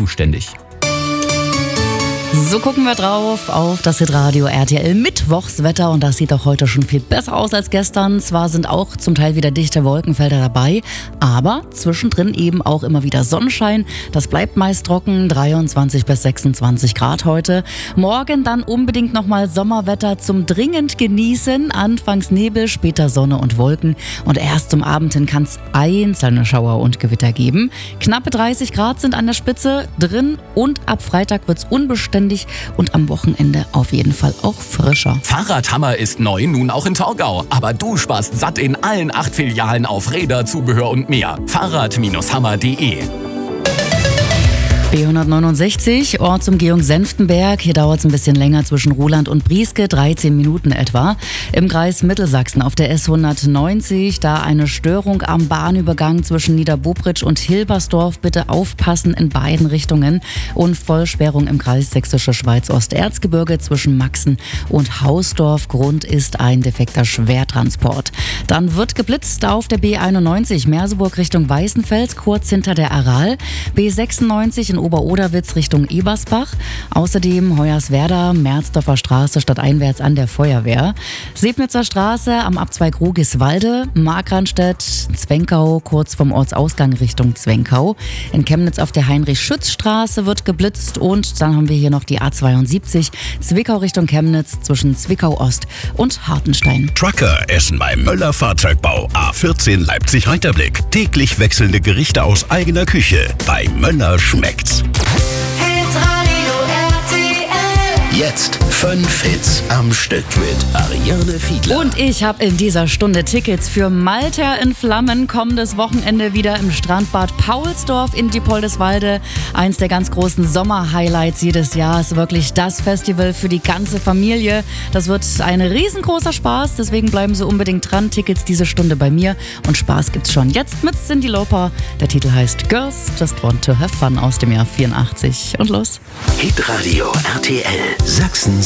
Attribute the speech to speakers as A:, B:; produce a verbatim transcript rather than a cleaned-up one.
A: zuständig.
B: So gucken wir drauf auf das Hitradio R T L Mittwochswetter und das sieht auch heute schon viel besser aus als gestern. Zwar sind auch zum Teil wieder dichte Wolkenfelder dabei, aber zwischendrin eben auch immer wieder Sonnenschein. Das bleibt meist trocken, dreiundzwanzig bis sechsundzwanzig Grad heute. Morgen dann unbedingt nochmal Sommerwetter zum dringend genießen. Anfangs Nebel, später Sonne und Wolken und erst zum Abend hin kann es einzelne Schauer und Gewitter geben. Knappe dreißig Grad sind an der Spitze drin und ab Freitag wird es unbeständig und am Wochenende auf jeden Fall auch frischer.
A: Fahrradhammer ist neu, nun auch in Torgau. Aber du sparst satt in allen acht Filialen auf Räder, Zubehör und mehr. Fahrrad Hammer punkt de
B: B hundertneunundsechzig, Ortsumgehung Senftenberg. Hier dauert es ein bisschen länger zwischen Ruhland und Brieske, dreizehn Minuten etwa. Im Kreis Mittelsachsen auf der S hundertneunzig, da eine Störung am Bahnübergang zwischen Niederbobritsch und Hilbersdorf. Bitte aufpassen in beiden Richtungen. Und Vollsperrung im Kreis Sächsische Schweiz Osterzgebirge zwischen Maxen und Hausdorf. Grund ist ein defekter Schwertransport. Dann wird geblitzt auf der B einundneunzig, Merseburg Richtung Weißenfels, kurz hinter der Aral. B sechsundneunzig in Oberoderwitz Richtung Ebersbach. Außerdem Hoyerswerda, Merzdorfer Straße stadteinwärts an der Feuerwehr. Sebnitzer Straße am Abzweig Rugiswalde. Markranstädt, Zwenkau, kurz vom Ortsausgang Richtung Zwenkau. In Chemnitz auf der Heinrich-Schütz-Straße wird geblitzt. Und dann haben wir hier noch die A zweiundsiebzig, Zwickau Richtung Chemnitz zwischen Zwickau Ost und Hartenstein.
C: Trucker essen beim Möller Fahrzeugbau A vierzehn Leipzig-Heiterblick. Täglich wechselnde Gerichte aus eigener Küche. Bei Möller schmeckt's.
D: Hitradio R T L.
C: Jetzt fünf Hits am Stück mit Ariane Fiedler.
B: Und ich habe in dieser Stunde Tickets für Malta in Flammen. Kommendes Wochenende wieder im Strandbad Paulsdorf in Diepoldeswalde. Eins der ganz großen Sommer-Highlights jedes Jahr ist wirklich das Festival für die ganze Familie. Das wird ein riesengroßer Spaß, deswegen bleiben Sie unbedingt dran. Tickets diese Stunde bei mir und Spaß gibt's schon jetzt mit Cyndi Lauper. Der Titel heißt Girls Just Want to Have Fun aus dem Jahr vierundachtzig. Und los.
C: Hitradio R T L Sachsen.